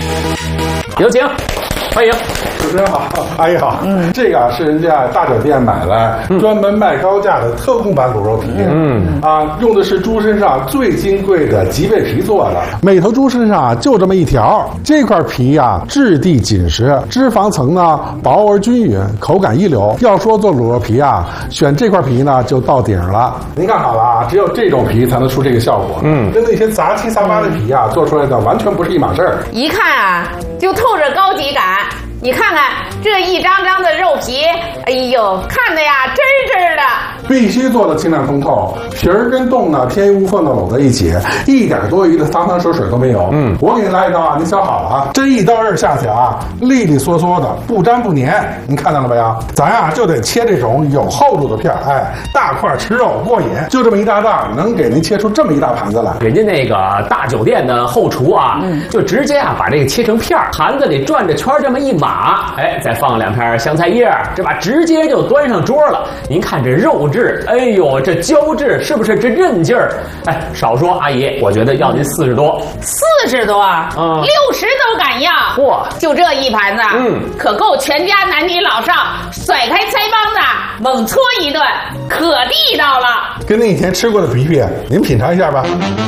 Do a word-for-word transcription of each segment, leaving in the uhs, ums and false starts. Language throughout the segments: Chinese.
有请，欢迎。 主持人好，阿姨好。嗯，这个啊是人家大酒店买来，嗯、专门卖高价的特供版卤肉皮。嗯啊，用的是猪身上最金贵的脊背皮做的，每头猪身上啊就这么一条。这块皮呀、啊，质地紧实，脂肪层呢薄而均匀，口感一流。要说做卤肉皮啊，选这块皮呢就到顶了。您看好了啊，只有这种皮才能出这个效果。嗯，跟那些杂七杂八的皮啊做出来的完全不是一码事儿。 一看啊，就透着高级感。你看看这一张张的肉皮，哎呦，看的呀真真的。 必须做的清亮通透，皮儿跟冻呢天衣无缝的搂在一起，一点多余的汤汤水水都没有。嗯，我给您来一刀啊，您削好了啊，这一刀刃下去啊，利利索索的，不粘不粘。您看到了没有？咱呀、啊、就得切这种有厚度的片儿，哎，大块吃肉过瘾。就这么一大袋，能给您切出这么一大盘子来。 人家那个大酒店的后厨啊，嗯、就直接啊把这个切成片儿，盘子里转着圈这么一码，哎，再放两片香菜叶，这把直接就端上桌了。您看这肉质，哎呦，这胶质是不是这韧劲儿？哎，少说阿姨，我觉得要您四十多， 四十多，嗯，六十都敢要。 嚯， 就这一盘子，嗯，可够全家男女老少甩开腮帮子猛搓一顿，可地道了。 跟您以前吃过的皮皮，您品尝一下吧。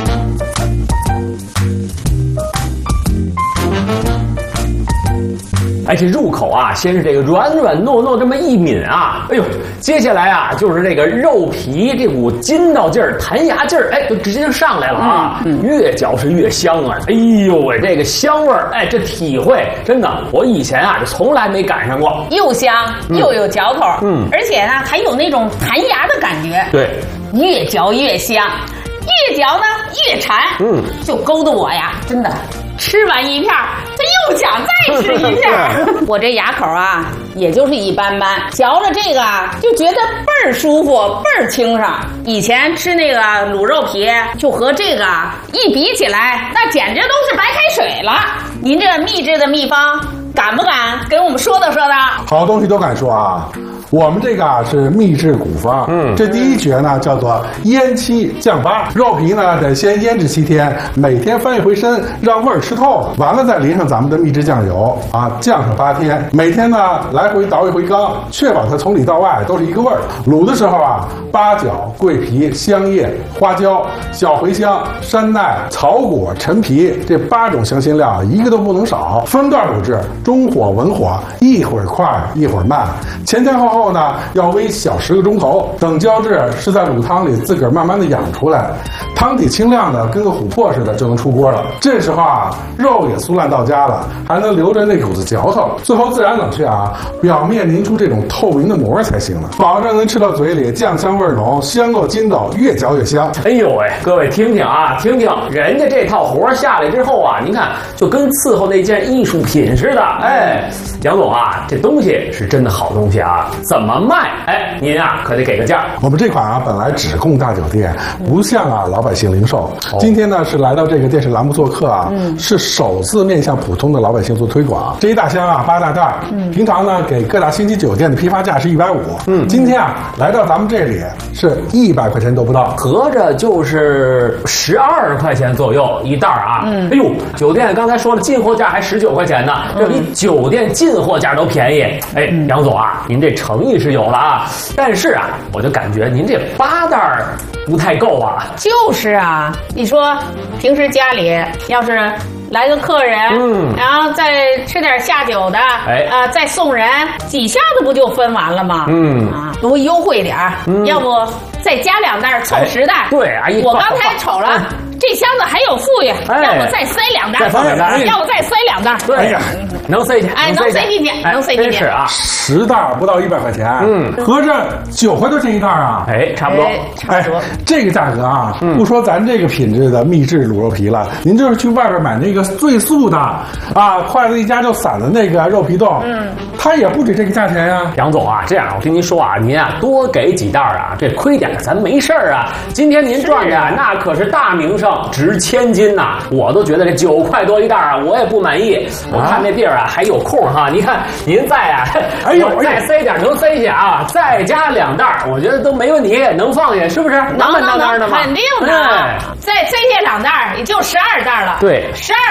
哎，这入口啊，先是这个软软糯糯这么一抿啊，哎呦，接下来啊就是这个肉皮这股筋道劲儿、弹牙劲儿，哎，就直接就上来了啊，嗯嗯、越嚼是越香啊，哎呦喂，这个香味儿，哎，这体会真的，我以前啊就从来没赶上过， 又香又有嚼头，嗯，而且呢还有那种弹牙的感觉， 对， 越嚼越香，越嚼呢越馋，嗯，就勾得我呀，真的。吃完一片他又想再吃一片我这牙口啊也就是一般般，嚼了这个就觉得倍儿舒服，倍儿清爽。以前吃那个卤肉皮就和这个一比起来，那简直都是白开水了。您这秘制的秘方敢不敢给我们说道说道？ 好东西都敢说啊。我们这个啊是秘制古方，嗯，这第一诀呢叫做腌七降八，肉皮呢得先腌制七天，每天翻一回身，让味儿吃透了，完了再淋上咱们的秘制酱油啊，酱上八天，每天呢来回倒一回缸，确保它从里到外都是一个味儿。卤的时候啊，八角、桂皮、香叶、花椒、小茴香、山奈、草果、陈皮这八种香辛料一个都不能少，分段卤制，中火文火，一会儿快一会儿慢，前前后后后呢要煨小十个钟头，等胶质是在卤汤里自个儿慢慢的养出来，汤底清亮的跟个琥珀似的就能出锅了。这时候啊，肉也酥烂到家了，还能留着那股子嚼头，最后自然冷却啊，表面凝出这种透明的膜才行了，保证能吃到嘴里酱香味浓，香够筋道，越嚼越香。 哎呦喂，各位听听啊，听听人家这套活下来之后啊，您看就跟伺候那件艺术品似的。哎，杨总啊，这东西是真的好东西啊。怎么卖？哎，您啊可得给个价。 我们这款啊本来只供大酒店，不向啊老百姓零售。哦、今天呢是来到这个电视栏目做客啊，嗯、是首次面向普通的老百姓做推广。这一大箱啊八大袋，嗯、平常呢给各大星级酒店的批发价是一百五，嗯，今天啊来到咱们这里是一百块钱都不到， 合着就是十二块钱左右一袋啊。嗯，哎呦，酒店刚才说了进货价还十九块钱呢，这比酒店进货价都便宜。哎，嗯、杨总啊，您这诚意是有了啊，但是啊，我就感觉您这八袋不太够啊。 就是啊，你说平时家里要是来个客人，嗯，然后再吃点下酒的，哎，啊、呃，再送人，几下子不就分完了吗？嗯，啊，多优惠点儿，嗯、要不再加两袋凑十袋？ 哎、对，阿姨， 我刚才瞅了。这箱子还有富裕，哎、要不再塞两袋， 再放两袋， 要不再塞两袋。 对，哎呀，能塞进， 哎，能塞进去，能塞进去啊！ 十袋不到一百块钱，嗯，合着九块多钱一袋啊！ 哎，差不多， 差不多。 这个价格啊，不说咱这个品质的秘制卤肉皮了，您就是去外边买那个最素的啊，筷子一夹就散的那个肉皮冻，嗯，它也不止这个价钱呀。 杨总啊，这样我跟您说啊，您啊多给几袋啊，这亏点咱没事儿啊。今天您赚的那可是大名声。值千金呐、啊！我都觉得这九块多一袋啊，我也不满意。我看那地儿啊还有空哈，你看您再啊，哎呦，再塞点能塞下啊，再加两袋，我觉得都没问题，能放下，是不是？ 能能能，肯定的。再塞下两袋，也就十二袋了。 对， 十二